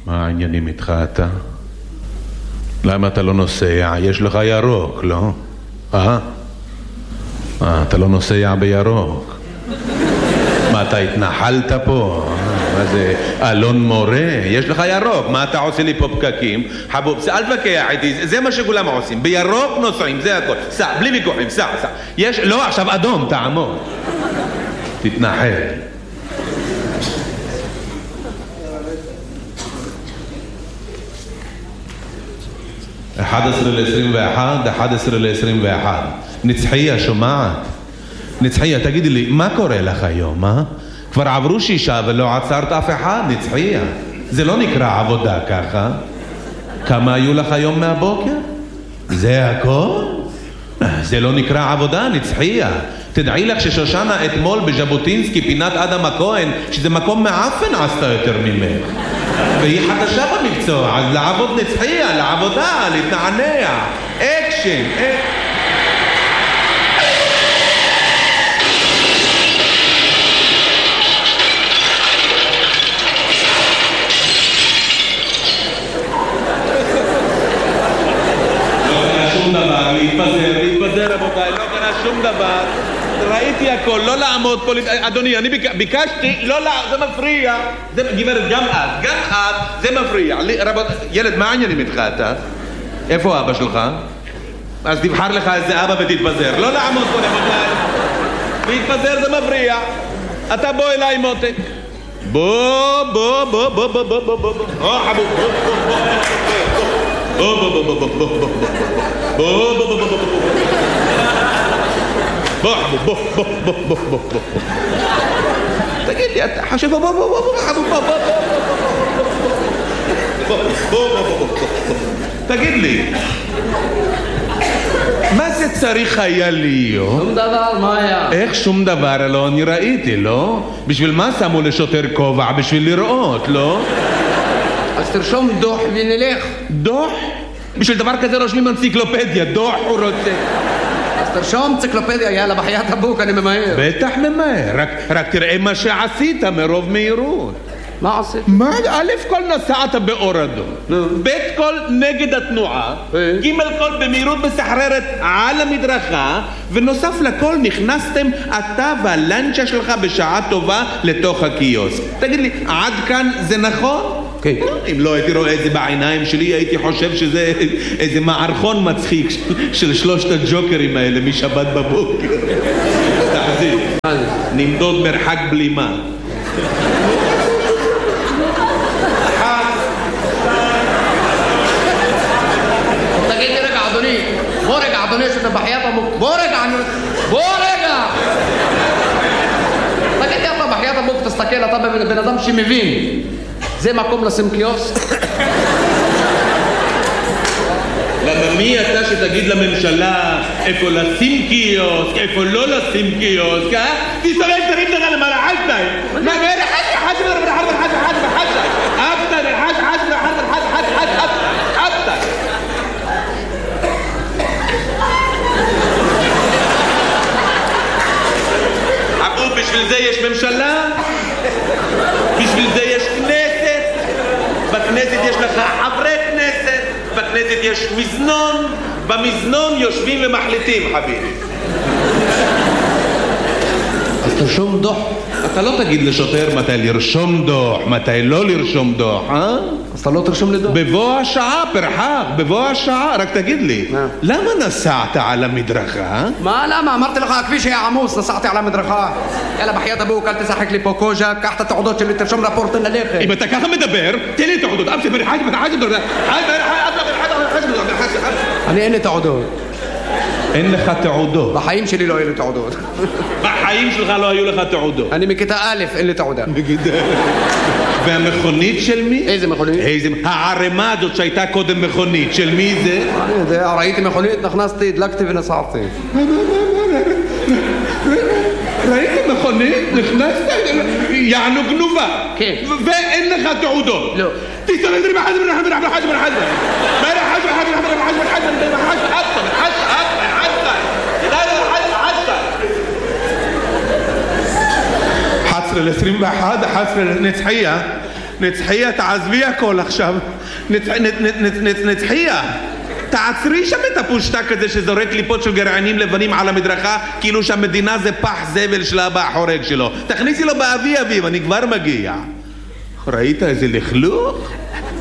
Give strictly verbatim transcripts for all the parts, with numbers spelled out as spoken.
מה העניינים איתך אתה? למה אתה לא נוסע? יש לך ירוק, לא? אה? אה, אתה לא נוסע בירוק. מה, אתה התנחלת פה? מה זה, אלון מורה? יש לך ירוק, מה אתה עושה לי פה פקקים? חבוב, אל תבקח איתי, זה מה שכולם עושים. בירוק נוסעים, זה הכל. סע, בלי ויכוחים, סע, סע. יש, לא, עכשיו אדום, תעמוד. תתנחל. אחד עשר לעשרים ואחת, אחד עשר לעשרים ואחת. נצחיה, שומעת? נצחיה, תגידי לי, מה קורה לך היום, אה? כבר עברו שישה ולא עצרת אף אחד, נצחיה. זה לא נקרא עבודה ככה. כמה היו לך היום מהבוקר? זה הכל? זה לא נקרא עבודה, נצחיה. תדעי לך ששושנה אתמול בז'בוטינסקי, פינת אדם הכהן, שזה מקום מעפן עשתה יותר ממך. והיא חדשה במקצוע, אז לעבוד נצחיה, לעבודה, להתנענע. אקשן, אקשן. להתפזר, להתפזר רבותיי, לא קרה שום דבר. ראיתי הכל, לא לעמוד פה. אדוני, אני ביקשתי, לא לעמוד, זה מפריע. גברת, גם את, גם את, זה מפריע. ילד, מה העניינים איתך אתה? איפה אבא שלך? אז תבחר לך איזה אבא ותתפזר. לא לעמוד פה רבותיי. להתפזר זה מפריע. אתה בוא אליי מותק. בוא, בוא, בוא, בוא, בוא, בוא, בוא, בוא, בוא, חבוב, בוא, בוא, בוא, בוא, בוא, בוא, בוא, בוא, בוא, בוא, בוא, בוא, בוא, בוא, בוא, בוא, בוא, בוא, בוא. תגיד לי, אתה חושב, בוא, בוא, בוא, בוא, בוא, בוא, בוא, בוא, בוא. תגיד לי, מה זה צריך היה להיות? שום דבר, מה היה? איך שום דבר? לא, אני ראיתי, לא? בשביל מה שמו לשוטר כובע? בשביל לראות, לא? אז תרשום דוח ונלך. דוח? בשביל דבר כזה רושמים אנציקלופדיה, דוח הוא רוצה. אז תרשום אנציקלופדיה, יאללה, בחיית הבוק, אני ממהר. בטח ממהר, רק, רק תראה מה שעשית מרוב מהירות. מה עשית? מה? א' כל נסעת באור אדום, ב' כל נגד התנועה, ג' כל במהירות מסחררת על המדרכה, ונוסף לכל נכנסתם אתה והלנצ'ה שלך בשעה טובה לתוך הקיוסק. תגיד לי, עד כאן זה נכון? כן. אם לא הייתי רואה את זה בעיניים שלי, הייתי חושב שזה איזה מערכון מצחיק של שלושת הג'וקרים האלה משבת בבוקר. תחזיר, נמדוד מרחק בלימה. תגיד לי רגע אדוני, בוא רגע אדוני שאתה בחיית הבוק, בוא רגע, בוא רגע. תגיד לי אתה בחיית הבוק, תסתכל, אתה בן אדם שמבין. זה מקום לשים קיוסק? למה מי אתה שתגיד לממשלה איפה לשים קיוסק, איפה לא לשים קיוסק, אה? תסתובב תגיד לך למעלה חשבי. מה גאלה חשבי חשבי חשבי חשבי חשבי חשבי אבטר חשבי חשבי חשבי חשבי חשבי אבטר. אבו, בשביל זה יש ממשלה? בשביל זה יש כנסת? בכנסת יש לך חברי כנסת, בכנסת יש מזנון, במזנון יושבים ומחליטים חביבי. אז תרשום דוח. אתה לא תגיד לשוטר מתי לרשום דוח, מתי לא לרשום דוח, אה? אז אתה לא תרשום לי דוח. בבוא השעה, פרחק, בבוא השעה, רק תגיד לי, למה נסעת על המדרכה? מה, למה? אמרתי לך, הכביש היה עמוס, נסעתי על המדרכה. יאללה, בחיית הבוק, אל תשחק לי פה קוז'ה, קח את התעודות שלי, תרשום רפורט ללכת. אם אתה ככה מדבר, תן לי תעודות, אבשי ברחק, ברחק, אני אין לי תעודות. אין לך תעודות. בחיים שלי לא היו לי תעודות. בחיים שלך לא היו לך תעודות. אני מכיתה א', אין לי תעודה. והמכונית של מי? איזה מכונית? איזה... הערימה הזאת שהייתה קודם מכונית, של מי זה? אני יודע, ראיתי מכונית, נכנסתי, הדלקתי ונסעתי. ראיתי מכונית, נכנסת, יענו גנובה. כן. ואין לך תעודות. לא. תסתובב לי בחז מן החז מן החז מן החז מה לחז מן החז מן החז מן החז מן החז מן החז מן החז מן החז אחת עשרה לעשרים ואחת, אחת עשרה לנצחיה. נצחיה, תעזבי הכל עכשיו. נצחיה, תעצרי שם את הפושטק הזה שזורק קליפות של גרעינים לבנים על המדרכה כאילו שהמדינה זה פח זבל של אבא החורג שלו. תכניסי לו באבי אביב, אני כבר מגיע. ראית איזה לכלוך?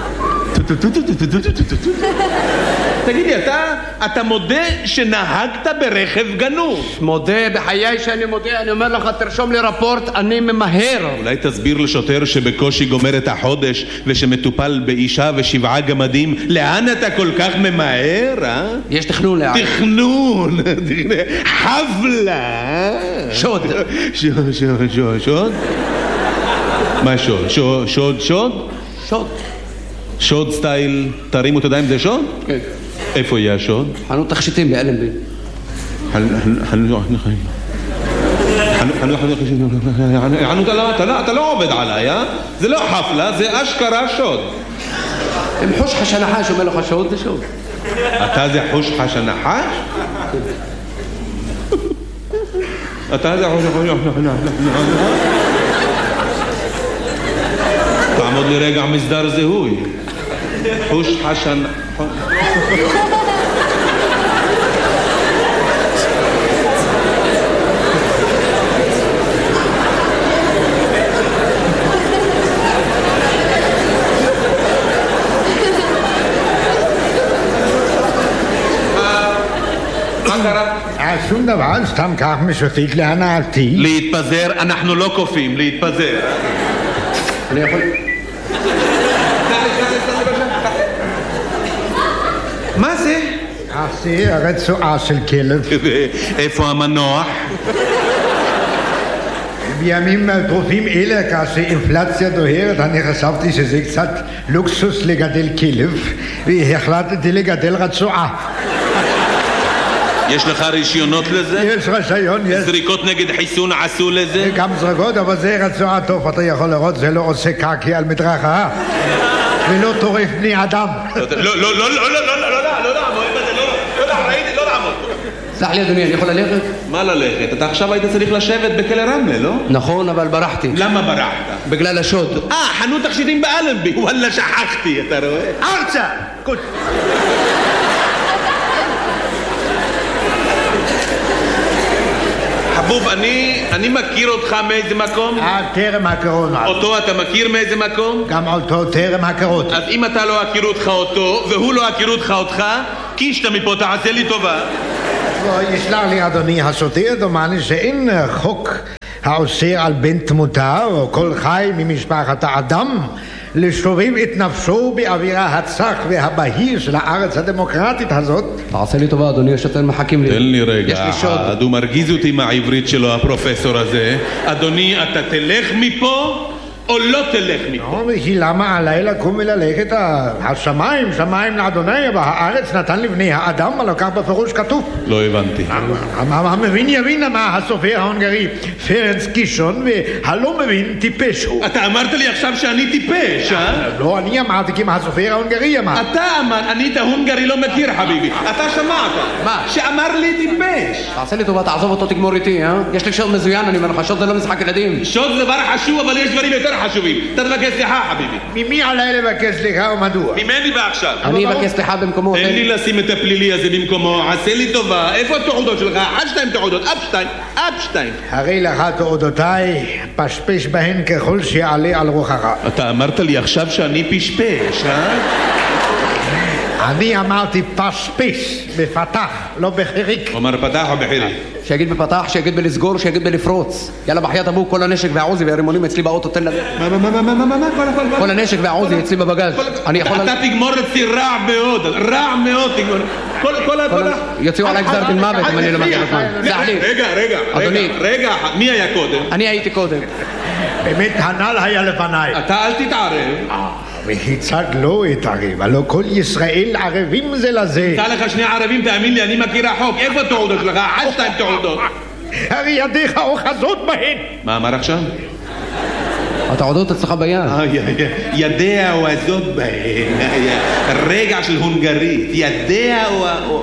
תגידי, אתה, אתה מודה שנהגת ברכב גנוב? מודה, בחיי שאני מודה, אני אומר לך, תרשום לי רפורט, אני ממהר. אולי תסביר לשוטר שבקושי גומר את החודש ושמטופל באישה ושבעה גמדים, לאן אתה כל כך ממהר, אה? יש תכנון לאן. תכנון, חבלה. שוד. שוד, שוד, שוד, שוד? מה שוד? שוד, שוד, שוד? שוד. שוד סטייל, תרימו את הידיים, זה שוד? כן. איפה יהיה השוד? חנות תכשיטים באלנבי. אתה לא עובד עליי, אה? זה לא חפלה, זה אשכרה שוד. אם חוש חש הנחש אומר לך שוד, זה שוד. אתה זה חוש חש הנחש? אתה זה חוש חש הנחש? תעמוד לי רגע מסדר זיהוי. חוש חשן... מה קרה? שום דבר, סתם כך משוטט להנאתי. להתפזר, אנחנו לא קופים, להתפזר. אני יכול... מה זה? זה הרצועה של כלב. איפה המנוח? בימים טרופים אלה, כאשר אינפלציה דוהרת, אני חשבתי שזה קצת לוקסוס לגדל כלב, והחלטתי לגדל רצועה. יש לך רישיונות לזה? יש רישיון, יש. זריקות נגד חיסון עשו לזה? גם זריקות, אבל זה רצועה טוב, אתה יכול לראות, זה לא עושה קקי על מדרכה. ולא טורף בני אדם. לא, לא, לא, לא, לא, לא, לא, לא, לא, לא לעמוד, לא, לא, ראיתי, לא לעמוד. סלח לי אדוני, אני יכול ללכת? מה ללכת? אתה עכשיו היית צריך לשבת בכלא רמלה, לא? נכון, אבל ברחתי. למה ברחת? בגלל השוד. אה, חנות תכשיטים באלנבי, וואלה שכחתי, אתה רואה? ארצה! קוד. חבוב, אני, אני מכיר אותך מאיזה מקום? אה, טרם הקורונה. אותו אתה מכיר מאיזה מקום? גם אותו טרם הקורונה. אז אם אתה לא הכיר אותך אותו, והוא לא הכיר אותך אותך, קישת מפה, תעשה לי טובה. יסלח לי אדוני השוטר, דומני שאין חוק האוסר על בן תמותה או כל חי ממשפחת האדם לשובב את נפשו באווירה הצח והבהיר של הארץ הדמוקרטית הזאת. תעשה לי טובה אדוני, השוטר מחכים לי. תן לי רגע, יש לי שוד. הוא מרגיז אותי מהעברית שלו הפרופסור הזה. אדוני, אתה תלך מפה או לא תלך מפה? לא, וכי למה עליי לקום וללכת? השמיים, שמיים לאדוני, והארץ נתן לבני האדם, מה לקח בפירוש כתוב? לא הבנתי. המבין יבין מה הסופר ההונגרי פרנץ קישון, והלא מבין טיפש הוא. אתה אמרת לי עכשיו שאני טיפש, אה? לא, אני אמרתי כי מה הסופר ההונגרי אמר. אתה אמר, אני את ההונגרי לא מכיר חביבי. אתה שמעת. מה? שאמר לי טיפש. תעשה לי טובה, תעזוב אותו, תגמור איתי, אה? יש לי שוד מזוין, אני אומר לך, שוד זה לא משחק ילדים. שוד זה דבר חשוב, אבל יש דברים יותר חשובים. אתה תבקש סליחה, חביבי. ממי עליי לבקש סליחה ומדוע? ממני ועכשיו. אני אבקש סליחה במקומו. תן לי לשים את הפלילי הזה במקומו, עשה לי טובה. איפה התעודות שלך? עד שתיים תעודות, אף שתיים, אף שתיים. הרי לך תעודותיי, פשפש בהן ככל שיעלה על רוחך. אתה אמרת לי עכשיו שאני פשפש, אה? אני אמרתי פשפש, בפתח, לא בחיריק. אומר פתח או בחיריק? שיגיד בפתח, שיגיד בלסגור, שיגיד בלפרוץ. יאללה בחיית אבו, כל הנשק והעוזי והרימונים אצלי באוטו, תן לזה. מה, מה, מה, מה, מה, מה, מה, כל הנשק והעוזי אצלי בבגז. אני יכול... אתה תגמור אצלי רע מאוד, רע מאוד תגמור. כל, כל, כל... יוציאו עליי גזר דין מוות אם אני לא מגיע בזמן. רגע, רגע, רגע, רגע, מי היה קודם? אני הייתי קודם. באמת הנ"ל היה לפניי. אתה אל תתערב. וכיצד לא התערב? הלא כל ישראל ערבים זה לזה. תא לך שני ערבים, תאמין לי, אני מכיר החוק. איפה תעודות שלך? עד שתיים תעודות. הרי ידיך אוחזות בהן. מה אמר עכשיו? התעודות אצלך ביד. ידיה אוחזות בהן. רגע של הונגרית. ידיה או...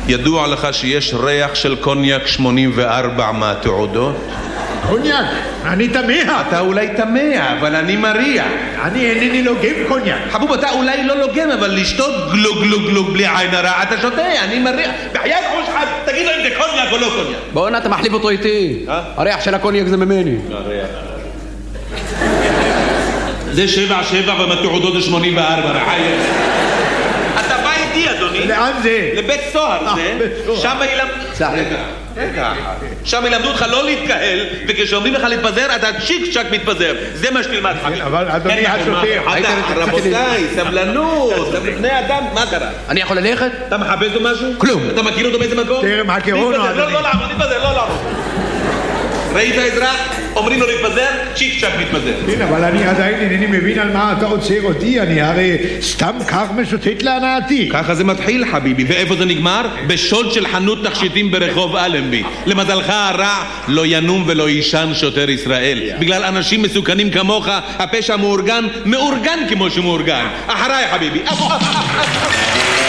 ידוע לך שיש ריח של קוניאק שמונים וארבע מהתעודות? קוניאק? אני תמה. אתה אולי תמה, אבל אני מריח. אני אינני לוגם קוניאק. חבוב, אתה אולי לא לוגם, אבל לשתות גלוג גלוג גלוג בלי עין הרע, אתה שותה, אני מריח. בחיית חוש חד, תגיד לו אם זה קוניאק או לא קוניאק. בוא אתה מחליף אותו איתי. הריח של הקוניאק זה ממני. זה שבע שבע ומתעודות זה שמונים וארבע, רחיים. אתה בא איתי, אדוני. לאן זה? לבית סוהר זה. שם ילמדו... סלח לי. רגע, שם ילמדו אותך לא להתקהל, וכשאומרים לך להתפזר, אתה צ'יק צ'ק מתפזר. זה מה שתלמד, חביב. אבל אדוני השוטר... רבותיי, סבלנות, בני אדם, מה קרה? אני יכול ללכת? אתה מחפש לו משהו? כלום. אתה מכיר אותו באיזה מקום? טרם הכירונו, להתפזר, אדוני. לא, לא לעמוד, להתפזר, לא לעמוד. ראית אזרח? אומרים לו להתפזר, צ'יק צ'ק מתפזר. כן, אבל אני עדיין אינני מבין על מה אתה עוצר אותי, אני הרי סתם כך משוטט להנאתי. ככה זה מתחיל, חביבי, ואיפה זה נגמר? בשוד של חנות תכשיטים ברחוב אלנבי. למזלך הרע, לא ינום ולא יישן שוטר ישראל. בגלל אנשים מסוכנים כמוך, הפשע מאורגן, מאורגן כמו שמאורגן. אחריי, חביבי.